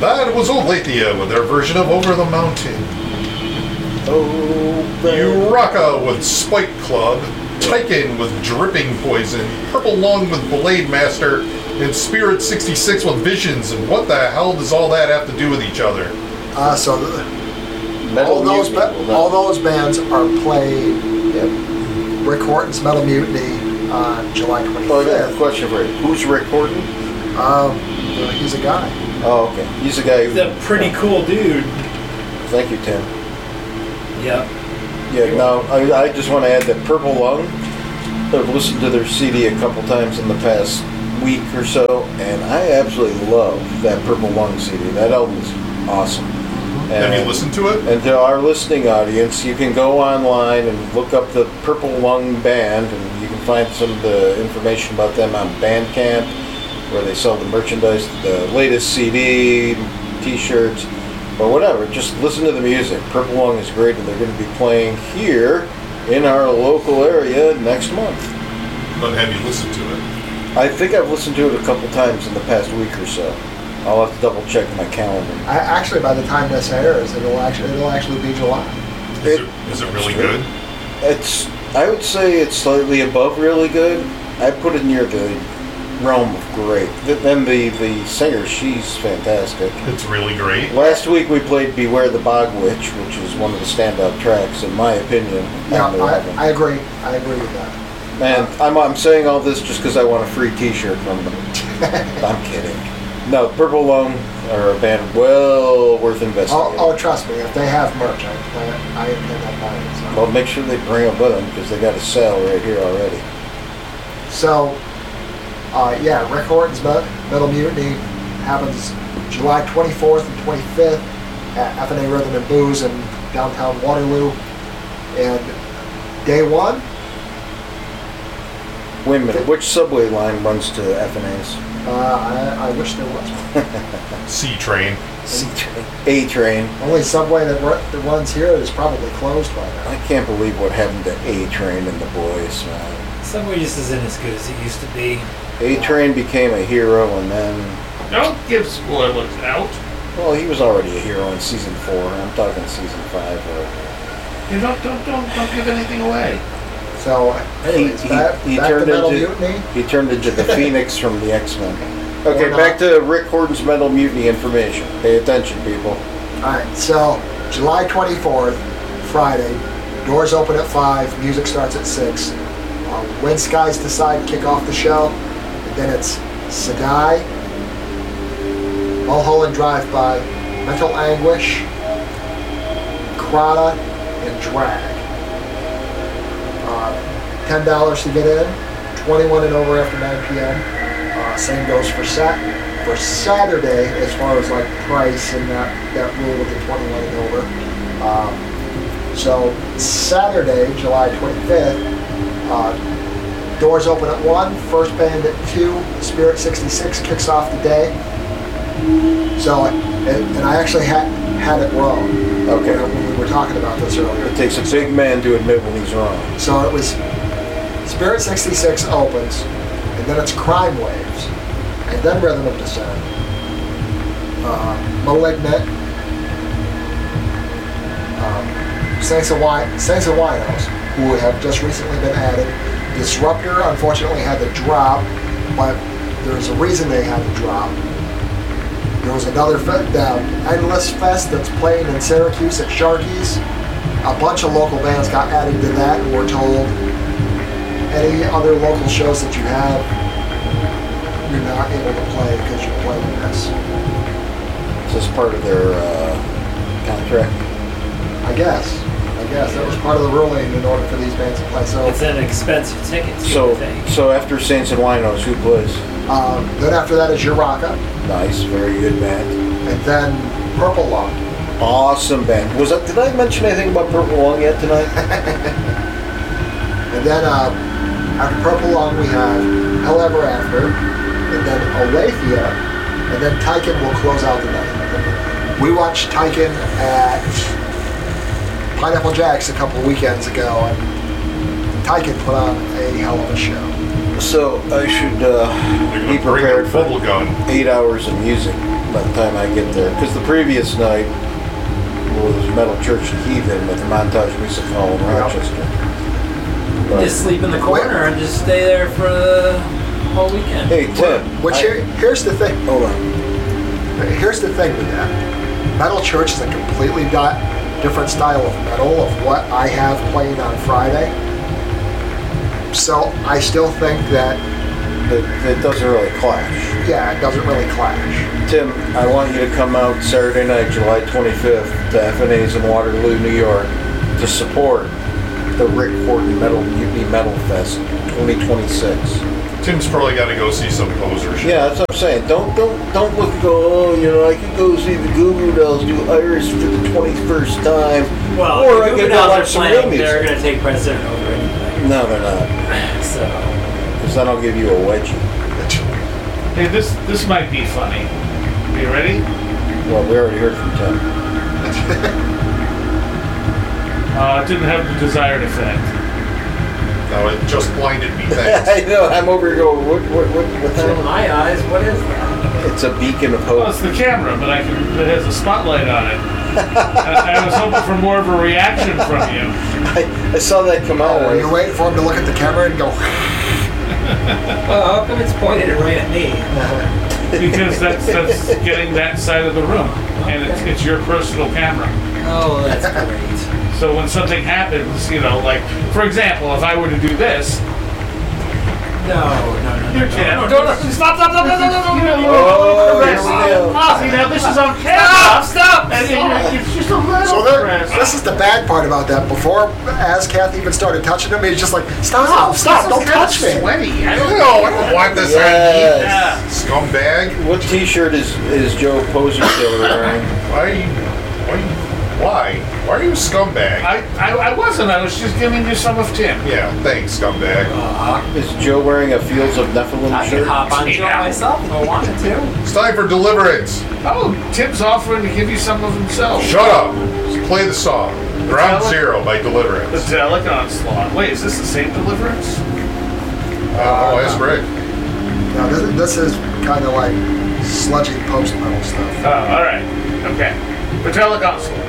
That was Olethea with their version of Over the Mountain. Uraka with Spike Club. Tykin with Dripping Poison. Purple Lung with Blade Master. And Spirit 66 with Visions. And what the hell does all that have to do with each other? All those bands are played. Yep. Rick Horton's Metal Mutiny on July 25th. Oh, I got a question for you. Who's Rick Horton? He's a guy. Oh, okay. He's a guy who... He's a pretty cool dude. Thank you, Tim. Yep. Yeah, now, I just want to add that Purple Lung, I've listened to their CD a couple times in the past week or so, and I absolutely love that Purple Lung CD. That album is awesome. Have you listened to it? And to our listening audience, you can go online and look up the Purple Lung Band, and you can find some of the information about them on Bandcamp, where they sell the merchandise, the latest CD, T-shirts, or whatever. Just listen to the music. Purple Lung is great, and they're going to be playing here in our local area next month. But have you listened to it? I think I've listened to it a couple times in the past week or so. I'll have to double check my calendar. Actually, by the time this airs, it'll actually be July. Is it really good? I would say it's slightly above really good. I put it near the realm of great. Then the singer, she's fantastic. It's really great. Last week we played Beware the Bog Witch, which is one of the standout tracks, in my opinion. Yeah, I agree. I agree with that. And I'm saying all this just because I want a free T-shirt from them. I'm kidding. No, Purple Lung are a band well worth investigating. Oh, trust me, if they have merch, I intend on buying it. So. Well, make sure they bring it with them because they got a sale right here already. So, Rick Horton's Metal Mutiny happens July 24th and 25th at F&A Rhythm and Booze in downtown Waterloo. And day one. Wait a minute, which subway line runs to F&A's? I wish there was. C-Train. C-Train. A-Train. Only subway that runs here is probably closed by now. I can't believe what happened to A-Train and the boys, man. Subway just isn't as good as it used to be. A-Train became a hero and then... Don't give spoilers out. Well, he was already a hero in season 4. I'm talking season 5. You don't give anything away. So, anyways, back to Metal Mutiny. He turned into the Phoenix from the X-Men. Okay, back to Rick Horton's Metal Mutiny information. Pay attention, people. Alright, so July 24th, Friday. Doors open at 5, music starts at 6. When Skies Decide kick off the show. And then it's Sadai, Mulholland Drive-By, Mental Anguish, Krata, and Drag. $10 to get in, 21 and over after 9 p.m. Same goes for Saturday, as far as like price and that rule with the 21 and over. So Saturday, July 25th, doors open at 1, first band at 2, Spirit 66 kicks off the day. So, and I actually had it wrong. Okay. When we were talking about this earlier. It takes a big man to admit when he's wrong. So it was Spirit 66 opens, and then it's Crime Waves, and then Rhythm of Descent, Malignant, Saints of Winos, who have just recently been added. Disruptor unfortunately had to drop, but there's a reason they had to drop. There was another Endless Fest that's playing in Syracuse at Sharky's. A bunch of local bands got added to that, and we're told any other local shows that you have, you're not able to play because you're playing this. Is this part of their contract? I guess that was part of the ruling in order for these bands to play. So it's an expensive ticket too, I think. So after Saints and Winos, who plays? Then after that is Uraka. Nice, very good band. And then Purple Lung. Awesome band. Did I mention anything about Purple Lung yet tonight? And then after Purple Lung we have Hell Ever After, and then Alethea, and then Tykin will close out the night. We watched Tykin at Pineapple Jack's a couple weekends ago, and Tyken put on a hell of a show. So I should They're be gonna bring prepared a for bubble gun. 8 hours of music by the time I get there. Because the previous night was Metal Church and Heathen with the Montage Music Hall in Rochester. But, Just sleep in the corner and just stay there for the whole weekend. hey, Tim. Here's the thing. Hold on. Here's the thing with that. Metal Church is a completely different style of metal of what I have playing on Friday. So I still think that, It doesn't really clash. yeah, it doesn't really clash. Tim, I want you to come out Saturday night, July 25th, to FNA's in Waterloo, New York, to support the Rick Horton Mutiny Metal Fest 2026. Tim's probably got to go see some poser shit. Yeah, that's what I'm saying. Don't look and go, oh, I could go see the Goo Goo Dolls do Iris for the 21st time. Well, or the I Goo could Goo go Dolls are watch some real playing. They're music. going to take precedent over anything. No, they're not. So, Because then I'll give you a wedgie. Hey, this might be funny. Are you ready? Well, we already heard from Tim. It didn't have the desired effect. No, it just blinded me. Thanks. I know, I'm over here going, what the in hell? my eyes, what is that? It's a beacon of Well, hope. it's the camera, but it has a spotlight on it. I was hoping for more of a reaction from you. I saw that come out. Oh, you're waiting for him to look at the camera and go, Well, how come it's pointed right at me? Because that's getting that side of the room. And it's your personal camera. Oh, that's great. So when something happens, like, for example, if I were to do this, No. Stop! Oh, Caress. here we go. Ozzy, now this is on camera. Stop! And it's just a little so caress. this is the bad part about that. Before, as Kathy even started touching him, he's just like, stop, don't touch me. Sweaty. I don't No, I don't want this Yes. Yeah. scumbag. What T-shirt is Joe Poser Taylor wearing? Why are you a scumbag? I wasn't. I was just giving you some of Tim. Yeah, thanks, scumbag. Is Joe wearing a Fields of Nephilim I could shirt? hop on Joe myself if I wanted to. It's time for deliverance. Oh, Tim's offering to give you some of himself. Shut up. Just play the song. Ground Zero by The Deliverance. Delic Onslaught. Wait, is this the same Deliverance? Ask Rick. Now, this is kind of like sludgy post-metal stuff. Oh, all right. Okay. Metallic Onslaught.